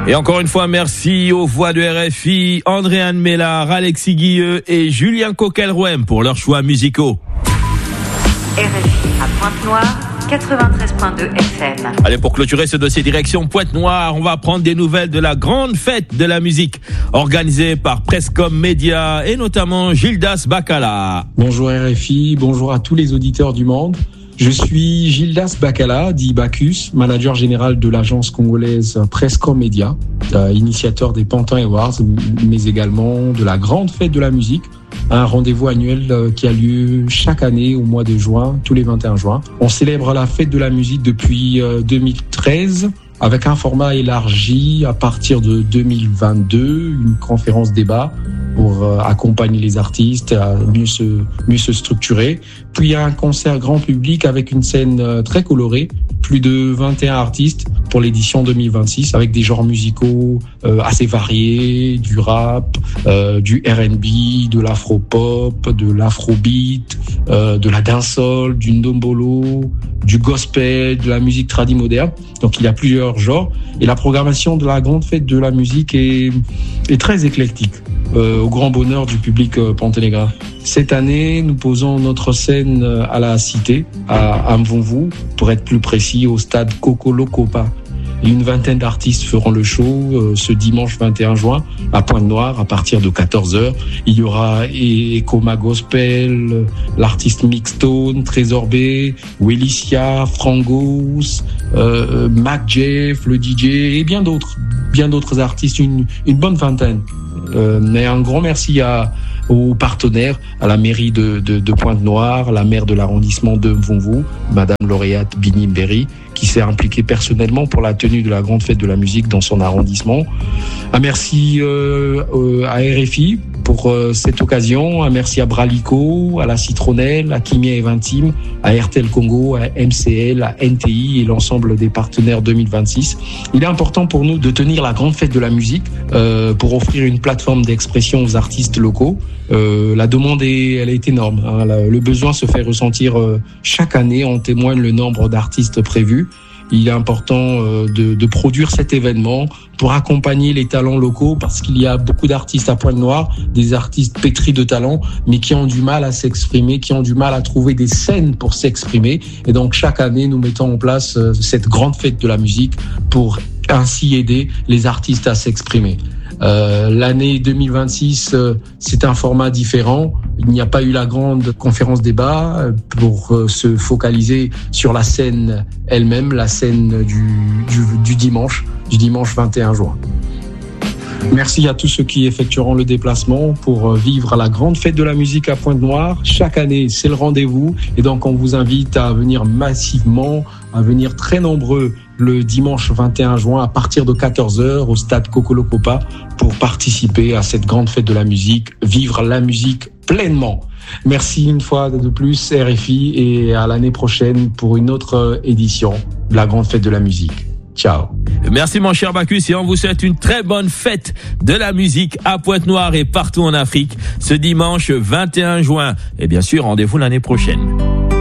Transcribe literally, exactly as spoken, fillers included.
Et encore une fois, merci aux voix de R F I, Andréane Mélard, Alexis Guilleux et Julien Coquelrouem pour leurs choix musicaux. R F I à Pointe-Noire, quatre-vingt-treize virgule deux F M. Allez, pour clôturer ce dossier direction Pointe-Noire, on va prendre des nouvelles de la grande fête de la musique organisée par Prescom Media et notamment Gildas Bacala. Bonjour R F I, bonjour à tous les auditeurs du monde. Je suis Gildas Bacala, dit Bacchus, manager général de l'agence congolaise Prescom Media, euh, initiateur des Pantin Awards, mais également de la grande fête de la musique, un rendez-vous annuel euh, qui a lieu chaque année au mois de juin, tous les vingt et un juin. On célèbre la fête de la musique depuis euh, deux mille treize, avec un format élargi à partir de deux mille vingt-deux, une conférence débat pour euh, accompagner les artistes à mieux se, mieux se structurer. Puis il y a un concert grand public avec une scène euh, très colorée, plus de vingt et un artistes pour l'édition deux mille vingt-six, avec des genres musicaux euh, assez variés, du rap, euh, du R and B, de l'afro-pop, de l'afrobeat, euh, de la dancehall, du ndombolo, du gospel, de la musique tradi moderne. Donc il y a plusieurs genres et la programmation de la grande fête de la musique est, est très éclectique, euh, au grand bonheur du public euh, panténégrin. Cette année, nous posons notre scène à la Cité, à Mvumvu, pour être plus précis, au stade Kokolo-Kopa. Une vingtaine d'artistes feront le show euh, ce dimanche vingt et un juin à Pointe-Noire à partir de quatorze heures. Il y aura Ekoma Gospel, l'artiste Mixtone, Trésor B, Welicia, Frangos, euh, Mac Jeff, le D J et bien d'autres, bien d'autres artistes, une, une bonne vingtaine. Euh, mais un grand merci à aux partenaires, à la mairie de, de, de Pointe-Noire, la maire de l'arrondissement de Mvumvu, Madame lauréate Bini Mberi, qui s'est impliquée personnellement pour la tenue de la grande fête de la musique dans son arrondissement. Un merci euh, euh, à R F I pour euh, cette occasion. Un merci à Bralico, à la Citronnelle, à Kimia Eventim, à R T L Congo, à M C L, à N T I et l'ensemble des partenaires deux mille vingt-six. Il est important pour nous de tenir la grande fête de la musique euh, pour offrir une plateforme d'expression aux artistes locaux. Euh, la demande est, elle est énorme. Hein. Le besoin se fait ressentir euh, chaque année. En témoigne le nombre d'artistes prévus. Il est important euh, de, de produire cet événement pour accompagner les talents locaux parce qu'il y a beaucoup d'artistes à Pointe-Noire, des artistes pétris de talent, mais qui ont du mal à s'exprimer, qui ont du mal à trouver des scènes pour s'exprimer. Et donc chaque année, nous mettons en place euh, cette grande fête de la musique pour ainsi aider les artistes à s'exprimer. Euh, l'année deux mille vingt-six, euh, c'est un format différent. Il n'y a pas eu la grande conférence débat euh, pour euh, se focaliser sur la scène elle-même, la scène du, du, du dimanche, du dimanche vingt et un juin. Merci à tous ceux qui effectueront le déplacement pour vivre la grande fête de la musique à Pointe-Noire. Chaque année, c'est le rendez-vous et donc on vous invite à venir massivement, à venir très nombreux le dimanche vingt et un juin à partir de quatorze heures au stade Kokolo-Kopa pour participer à cette grande fête de la musique, vivre la musique pleinement. Merci une fois de plus R F I et à l'année prochaine pour une autre édition de la grande fête de la musique. Ciao. Merci mon cher Bacchus et on vous souhaite une très bonne fête de la musique à Pointe-Noire et partout en Afrique ce dimanche vingt et un juin. Et bien sûr, rendez-vous l'année prochaine.